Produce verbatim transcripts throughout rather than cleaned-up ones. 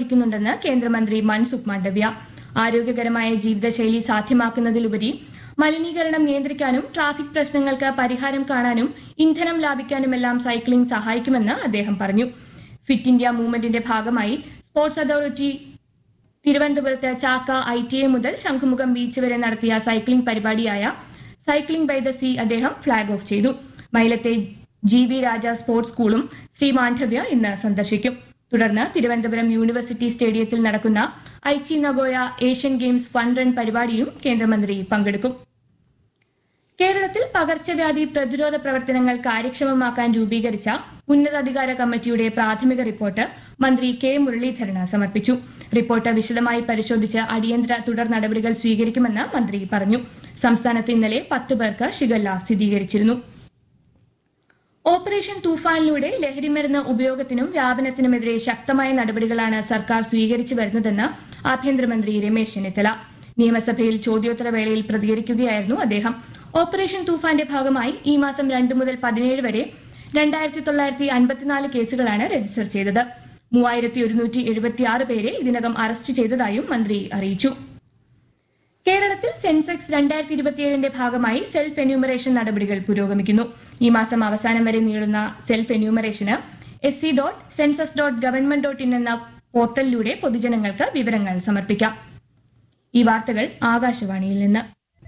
അനുവദിക്കുന്നുണ്ടെന്ന് കേന്ദ്രമന്ത്രി മൻസുഖ് മാണ്ഡവ്യ. ആരോഗ്യകരമായ ജീവിതശൈലി സാധ്യമാക്കുന്നതിലുപരി മലിനീകരണം നിയന്ത്രിക്കാനും ട്രാഫിക് പ്രശ്നങ്ങൾക്ക് പരിഹാരം കാണാനും ഇന്ധനം ലാഭിക്കാനുമെല്ലാം സൈക്ലിംഗ് സഹായിക്കുമെന്ന് അദ്ദേഹം പറഞ്ഞു. ഫിറ്റ് ഇന്ത്യ മൂവ്മെന്റിന്റെ ഭാഗമായി സ്പോർട്സ് അതോറിറ്റി തിരുവനന്തപുരത്ത് ചാക്ക ഐ ടി ഐ മുതൽ ശംഖുമുഖം ബീച്ച് വരെ നടത്തിയ സൈക്ലിംഗ് പരിപാടിയായ സൈക്ലിംഗ് ബൈ ദ സീ അദ്ദേഹം ഫ്ളാഗ് ഓഫ് ചെയ്തു. മൈലത്തെ ജി വി രാജ സ്പോർട്സ് സ്കൂളും ശ്രീ മാണ്ഡവ്യ ഇന്ന് സന്ദർശിക്കും. തുടർന്ന് തിരുവനന്തപുരം യൂണിവേഴ്സിറ്റി സ്റ്റേഡിയത്തിൽ നടക്കുന്ന Aichi Nagoya Asian games fun run പരിപാടിയും കേന്ദ്രമന്ത്രി പങ്കെടുക്കും. കേരളത്തിൽ പകർച്ചവ്യാധി പ്രതിരോധ പ്രവർത്തനങ്ങൾ കാര്യക്ഷമമാക്കാൻ രൂപീകരിച്ച ഉന്നതാധികാര കമ്മിറ്റിയുടെ പ്രാഥമിക റിപ്പോർട്ട് മന്ത്രി കെ മുരളീധരന് സമർപ്പിച്ചു. റിപ്പോർട്ട് വിശദമായി പരിശോധിച്ച് അടിയന്തര തുടർ നടപടികൾ സ്വീകരിക്കുമെന്ന് മന്ത്രി പറഞ്ഞു. സംസ്ഥാനത്ത് ഇന്നലെ പത്ത് പേർക്ക് ഷിഗല്ല സ്ഥിരീകരിച്ചിരുന്നു. ഓപ്പറേഷൻ തൂഫാനിലൂടെ ലഹരിമരുന്ന് ഉപയോഗത്തിനും വ്യാപനത്തിനുമെതിരെ ശക്തമായ നടപടികളാണ് സർക്കാർ സ്വീകരിച്ചു വരുന്നതെന്ന് ആഭ്യന്തരമന്ത്രി രമേശ് ചെന്നിത്തല നിയമസഭയിൽ ചോദ്യോത്തര വേളയിൽ പ്രതികരിക്കുകയായിരുന്നു അദ്ദേഹം. ഓപ്പറേഷൻ തൂഫാന്റെ ഭാഗമായി ഈ മാസം രണ്ട് മുതൽ പതിനേഴ് വരെ രണ്ടായിരത്തി തൊള്ളായിരത്തി അൻപത്തിനാല് കേസുകളാണ് രജിസ്റ്റർ ചെയ്തത്. മൂവായിരത്തി ഒരുന്നൂറ്റി എഴുപത്തിയാറ് പേരെ ഇതിനകം അറസ്റ്റ് ചെയ്തതായും മന്ത്രി അറിയിച്ചു. കേരളത്തിൽ സെൻസെക്സ് രണ്ടായിരത്തി ഇരുപത്തിയേഴിന്റെ ഭാഗമായി സെൽഫ് എന്യൂമറേഷൻ നടപടികൾ പുരോഗമിക്കുന്നു. ഈ മാസം അവസാനം വരെ നീളുന്ന self എന്യൂമറേഷന് S C dot census dot government dot in എന്ന പോർട്ടലിലൂടെ പൊതുജനങ്ങൾക്ക് വിവരങ്ങൾ സമർപ്പിക്കാം. ഈ വാർത്തകൾ ആകാശവാണിയിൽ നിന്ന്.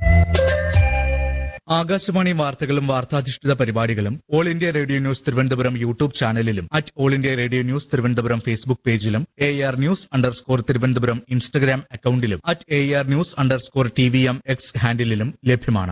ആകാശവാണി വാർത്തകളും വാർത്താധിഷ്ഠിത പരിപാടികളും all India radio news Thiruvananthapuram YouTube ചാനലിലും at all India radio news Thiruvananthapuram Facebook പേജിലും A R news underscore Thiruvananthapuram Instagram അക്കൌണ്ടിലും at A R news underscore T V M X ഹാൻഡിലും ലഭ്യമാണ്.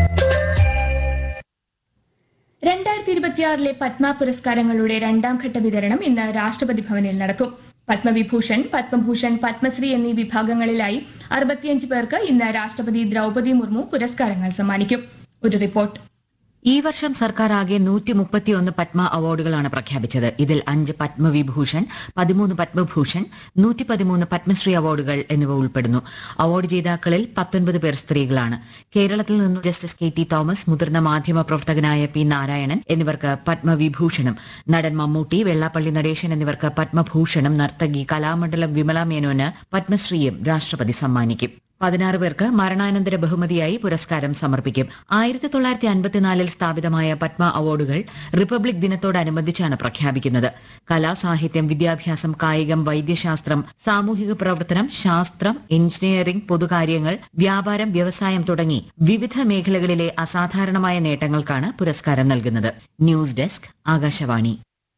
രണ്ടായിരത്തി ഇരുപത്തിയാറിലെ പത്മ പുരസ്കാരങ്ങളുടെ രണ്ടാം ഘട്ട വിതരണം ഇന്ന് രാഷ്ട്രപതി ഭവനിൽ നടക്കും. പത്മവിഭൂഷൺ, പത്മഭൂഷൺ, പത്മശ്രീ എന്നീ വിഭാഗങ്ങളിലായി അറുപത്തിയഞ്ച് പേർക്ക് ഇന്ന് രാഷ്ട്രപതി ദ്രൌപദി മുർമു പുരസ്കാരങ്ങൾ സമ്മാനിക്കും. ഒരു റിപ്പോർട്ട്. ഈ വർഷം സർക്കാർ ആകെ നൂറ്റി മുപ്പത്തിയൊന്ന് പത്മ അവാർഡുകളാണ് പ്രഖ്യാപിച്ചത്. ഇതിൽ അഞ്ച് പത്മവിഭൂഷൺ, പതിമൂന്ന് പത്മഭൂഷൺ, നൂറ്റി പതിമൂന്ന് പത്മശ്രീ അവാർഡുകൾ എന്നിവ ഉൾപ്പെടുന്നു. അവാർഡ് ജേതാക്കളിൽ പത്തൊൻപത് പേർ സ്ത്രീകളാണ്. കേരളത്തിൽ നിന്നും ജസ്റ്റിസ് കെ ടി തോമസ്, മുതിർന്ന മാധ്യമ പ്രവർത്തകനായ പി നാരായണൻ എന്നിവർക്ക് പത്മവിഭൂഷണും, നടൻ മമ്മൂട്ടി, വെള്ളാപ്പള്ളി നടേശൻ എന്നിവർക്ക് പത്മഭൂഷണും, നർത്തകി കലാമണ്ഡലം വിമല മേനോന് പത്മശ്രീയും രാഷ്ട്രപതി സമ്മാനിക്കും. പതിനാറ് പേർക്ക് മരണാനന്തര ബഹുമതിയായി പുരസ്കാരം സമർപ്പിക്കും. ആയിരത്തി തൊള്ളായിരത്തി അൻപത്തിനാലിൽ സ്ഥാപിതമായ പത്മ അവാർഡുകൾ റിപ്പബ്ലിക് ദിനത്തോടനുബന്ധിച്ചാണ് പ്രഖ്യാപിക്കുന്നത്. കല, സാഹിത്യം, വിദ്യാഭ്യാസം, കായികം, വൈദ്യശാസ്ത്രം, സാമൂഹിക പ്രവർത്തനം, ശാസ്ത്രം, എഞ്ചിനീയറിംഗ്, പൊതുകാര്യങ്ങൾ, വ്യാപാരം, വ്യവസായം തുടങ്ങി വിവിധ മേഖലകളിലെ അസാധാരണമായ നേട്ടങ്ങൾക്കാണ് പുരസ്കാരം നൽകുന്നത്. News desk, Akashvani.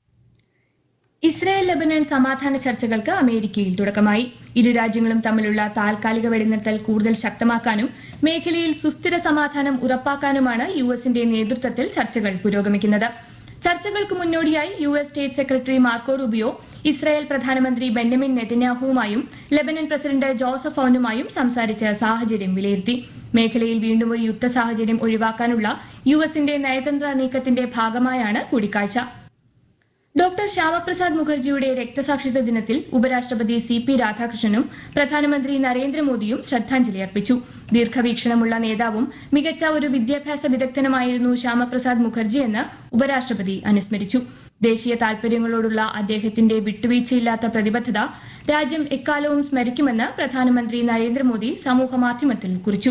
Israel Lebanon സമാധാന ചർച്ചകൾക്ക് അമേരിക്കയിൽ തുടക്കമായി. ഇരു രാജ്യങ്ങളും തമ്മിലുള്ള താൽക്കാലിക വെടിനിർത്തൽ കൂടുതൽ ശക്തമാക്കാനും മേഖലയിൽ സുസ്ഥിര സമാധാനം ഉറപ്പാക്കാനുമാണ് യു എസിന്റെ നേതൃത്വത്തിൽ ചർച്ചകൾ പുരോഗമിക്കുന്നത്. ചർച്ചകൾക്ക് മുന്നോടിയായി U S state secretary Marco Rubio Israel പ്രധാനമന്ത്രി ബെന്യമിൻ നെതന്യാഹുവുമായും ലെബനൻ പ്രസിഡന്റ് ജോസഫ് ഔനുമായും സംസാരിച്ച് സാഹചര്യം വിലയിരുത്തി. മേഖലയിൽ വീണ്ടും ഒരു യുദ്ധ സാഹചര്യം ഒഴിവാക്കാനുള്ള യു എസിന്റെ നയതന്ത്ര നീക്കത്തിന്റെ ഭാഗമായാണ് കൂടിക്കാഴ്ച. ഡോക്ടർ ശ്യാമപ്രസാദ് മുഖർജിയുടെ രക്തസാക്ഷിത്വ ദിനത്തിൽ ഉപരാഷ്ട്രപതി സി പി രാധാകൃഷ്ണനും പ്രധാനമന്ത്രി നരേന്ദ്രമോദിയും ശ്രദ്ധാഞ്ജലി അർപ്പിച്ചു. ദീർഘവീക്ഷണമുള്ള നേതാവും മികച്ച ഒരു വിദ്യാഭ്യാസ വിദഗ്ധനുമായിരുന്നു ശ്യാമപ്രസാദ് മുഖർജി എന്ന് ഉപരാഷ്ട്രപതി അനുസ്മരിച്ചു. ദേശീയ താൽപര്യങ്ങളോടുള്ള അദ്ദേഹത്തിന്റെ വിട്ടുവീഴ്ചയില്ലാത്ത പ്രതിബദ്ധത രാജ്യം എക്കാലവും സ്മരിക്കുമെന്ന് പ്രധാനമന്ത്രി നരേന്ദ്രമോദി സമൂഹമാധ്യമത്തിൽ കുറിച്ചു.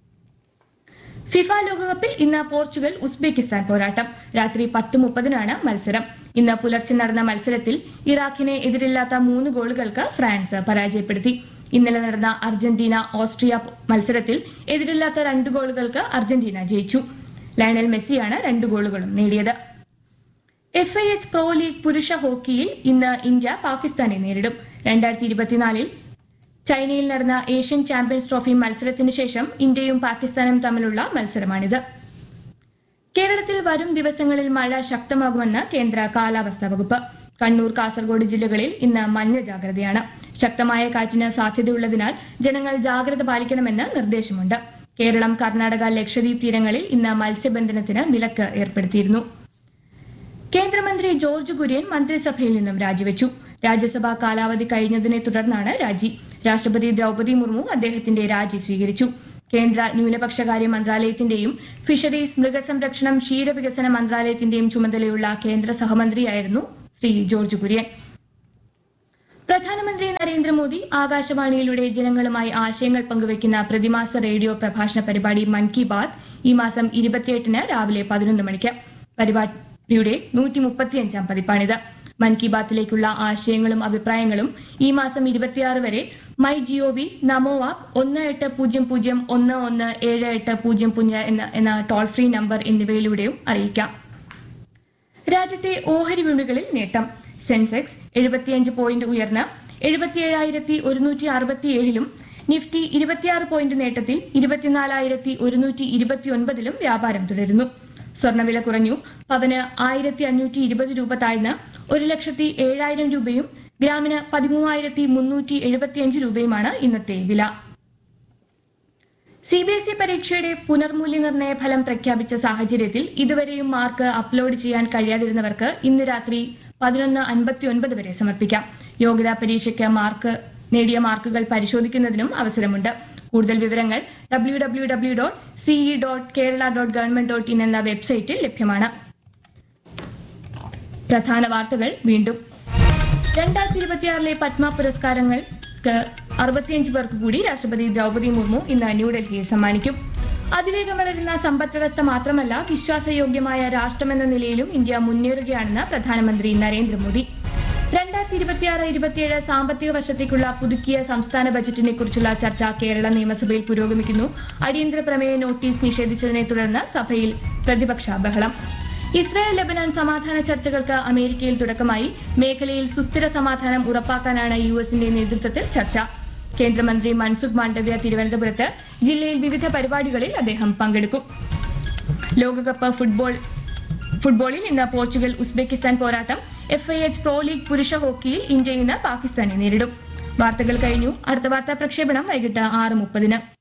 ഫിഫ ലോകകപ്പിൽ ഇന്ന് പോർച്ചുഗൽ ഉസ്ബെക്കിസ്ഥാൻ പോരാട്ടം. രാത്രി പത്ത് മുപ്പതിനാണ് മത്സരം. ഇന്ന് പുലർച്ചെ നടന്ന മത്സരത്തിൽ ഇറാഖിനെ എതിരില്ലാത്ത മൂന്ന് ഗോളുകൾക്ക് ഫ്രാൻസ് പരാജയപ്പെടുത്തി. ഇന്നലെ നടന്ന അർജന്റീന ഓസ്ട്രിയ മത്സരത്തിൽ എതിരില്ലാത്ത രണ്ട് ഗോളുകൾക്ക് അർജന്റീന ജയിച്ചു. ലയണൽ മെസ്സിയാണ് രണ്ട് ഗോളുകളും നേടിയത്. F I H pro league പുരുഷ ഹോക്കിയിൽ ഇന്ന് ഇന്ത്യ പാകിസ്ഥാനെ നേരിടും. രണ്ടായിരത്തി ഇരുപത്തിനാലിൽ ചൈനയിൽ നടന്ന ഏഷ്യൻ ചാമ്പ്യൻസ് ട്രോഫി മത്സരത്തിന് ശേഷം ഇന്ത്യയും പാകിസ്ഥാനും തമ്മിലുള്ള മത്സരമാണിത്. കേരളത്തിൽ വരും ദിവസങ്ങളിൽ മഴ ശക്തമാകുമെന്ന് കേന്ദ്ര കാലാവസ്ഥാ വകുപ്പ്. കണ്ണൂർ, കാസർഗോഡ് ജില്ലകളിൽ ഇന്ന് മഞ്ഞ ജാഗ്രതയാണ്. ശക്തമായ കാറ്റിന് സാധ്യതയുള്ളതിനാൽ ജനങ്ങൾ ജാഗ്രത പാലിക്കണമെന്ന് നിർദ്ദേശമുണ്ട്. കേരളം, കർണാടക, ലക്ഷദ്വീപ് തീരങ്ങളിൽ ഇന്ന് മത്സ്യബന്ധനത്തിന് വിലക്ക് ഏർപ്പെടുത്തിയിരുന്നു. കേന്ദ്രമന്ത്രി ജോർജ് കുര്യൻ മന്ത്രിസഭയിൽ നിന്നും രാജിവെച്ചു. രാജ്യസഭാ കാലാവധി കഴിഞ്ഞതിനെ തുടർന്നാണ് രാജി. രാഷ്ട്രപതി ദ്രൌപദി മുർമു അദ്ദേഹത്തിന്റെ രാജി സ്വീകരിച്ചു. കേന്ദ്ര ന്യൂനപക്ഷകാര്യ മന്ത്രാലയത്തിന്റെയും ഫിഷറീസ്, മൃഗസംരക്ഷണം, ക്ഷീരവികസന മന്ത്രാലയത്തിന്റെയും ചുമതലയുള്ള കേന്ദ്ര സഹമന്ത്രിയായിരുന്നു ശ്രീ ജോർജ് കുര്യൻ. പ്രധാനമന്ത്രി നരേന്ദ്രമോദി ആകാശവാണിയിലൂടെ ജനങ്ങളുമായി ആശയങ്ങൾ പങ്കുവയ്ക്കുന്ന പ്രതിമാസ റേഡിയോ പ്രഭാഷണ പരിപാടി മൻ കി ബാത് ഈ മാസം ഇരുപത്തിയെട്ടിന് രാവിലെ പതിനൊന്ന് മണിക്ക്. പരിപാടിയുടെ നൂറ്റി മുപ്പത്തിയഞ്ചാം പതിപ്പാണിത്. മൻ കി ബാത്തിലേക്കുള്ള ആശയങ്ങളും അഭിപ്രായങ്ങളും ഈ മാസം ഇരുപത്തിയാറ് വരെ മൈ ജിഒവി, നമോ ആപ്പ്, ഒന്ന് എട്ട് പൂജ്യം പൂജ്യം ഒന്ന് ഒന്ന് ഏഴ് എട്ട് പൂജ്യം പൂജ്യം എന്ന എന്ന ടോൾ ഫ്രീ നമ്പർ എന്നിവയിലൂടെയും അറിയിക്കാം. രാജ്യത്തെ ഓഹരി വിപണികളിൽ നേട്ടം. സെൻസെക്സ് എഴുപത്തിയഞ്ച് പോയിന്റ് ഉയർന്ന് എഴുപത്തിയേഴായിരത്തി ഒരുന്നൂറ്റി അറുപത്തിയേഴിലും നിഫ്റ്റി ഇരുപത്തിയാറ് പോയിന്റ് നേട്ടത്തിൽ ഇരുപത്തിനാലായിരത്തി ഒരുന്നൂറ്റി ഇരുപത്തിയൊൻപതിലും വ്യാപാരം തുടരുന്നു. സ്വർണ്ണവില കുറഞ്ഞു. പവന് ആയിരത്തി അഞ്ഞൂറ്റി ഇരുപത് രൂപ താഴ്ന്ന് ഒരു ലക്ഷത്തി ഏഴായിരം രൂപയും ഗ്രാമിന് പതിമൂവായിരത്തി മുന്നൂറ്റി എഴുപത്തിയഞ്ച് രൂപയുമാണ് ഇന്നത്തെ വില. സി ബി എസ് ഇ പരീക്ഷയുടെ പുനർമൂല്യനിർണ്ണയ ഫലം പ്രഖ്യാപിച്ച സാഹചര്യത്തിൽ ഇതുവരെയും മാർക്ക് അപ്ലോഡ് ചെയ്യാൻ കഴിയാതിരുന്നവർക്ക് ഇന്ന് രാത്രി പതിനൊന്ന് അൻപത്തിയൊൻപത് വരെ സമർപ്പിക്കാം. യോഗ്യതാ പരീക്ഷയ്ക്ക് മാർക്ക് നേടിയ മാർക്കുകൾ പരിശോധിക്കുന്നതിനും അവസരമുണ്ട്. കൂടുതൽ വിവരങ്ങൾ W W W dot CE dot Kerala dot government dot in എന്ന വെബ്സൈറ്റിൽ ലഭ്യമാണ്. പ്രധാന വാർത്തകൾ വീണ്ടും. രണ്ടായിരത്തി ഇരുപത്തിയാറിലെ പത്മ പുരസ്കാരങ്ങൾക്ക് അറുപത്തിയഞ്ച് പേർക്ക് കൂടി രാഷ്ട്രപതി ദ്രൗപദി മുർമു ഇന്ന് ന്യൂഡൽഹിയിൽ സമ്മാനിക്കും. അതിവേഗം വളരുന്ന സമ്പദ് വ്യവസ്ഥ മാത്രമല്ല, വിശ്വാസയോഗ്യമായ രാഷ്ട്രമെന്ന നിലയിലും ഇന്ത്യ മുന്നേറുകയാണെന്ന് പ്രധാനമന്ത്രി നരേന്ദ്രമോദി. രണ്ടായിരത്തി ഇരുപത്തിയാറ് ഇരുപത്തിയേഴ് സാമ്പത്തിക വർഷത്തേക്കുള്ള പുതുക്കിയ സംസ്ഥാന ബജറ്റിനെ കുറിച്ചുള്ള ചർച്ച കേരള നിയമസഭയിൽ പുരോഗമിക്കുന്നു. അടിയന്തര പ്രമേയ നോട്ടീസ് നിഷേധിച്ചതിനെ തുടർന്ന് സഭയിൽ പ്രതിപക്ഷ ബഹളം. ഇസ്രായേൽ ലബനാൻ സമാധാന ചർച്ചകൾക്ക് അമേരിക്കയിൽ തുടക്കമായി. മേഖലയിൽ സുസ്ഥിര സമാധാനം ഉറപ്പാക്കാനാണ് യു എസിന്റെ നേതൃത്വത്തിൽ ചർച്ച. കേന്ദ്രമന്ത്രി മൻസുഖ് മാണ്ഡവ്യ തിരുവനന്തപുരത്ത്. ജില്ലയിൽ വിവിധ പരിപാടികളിൽ അദ്ദേഹം പങ്കെടുക്കും. ലോകകപ്പ് ഫുട്ബോൾ ഫുട്ബോളിൽ ഇന്ന് പോർച്ചുഗൽ ഉസ്ബെക്കിസ്ഥാൻ പോരാട്ടം. F I H pro league പുരുഷ ഹോക്കിയിൽ ഇന്ത്യ ഇന്ന് പാകിസ്ഥാനെ നേരിടും. വാർത്തകൾ കഴിഞ്ഞു. അടുത്ത വാർത്താ പ്രക്ഷേപണം വൈകിട്ട് ആറ് മുപ്പതിന്.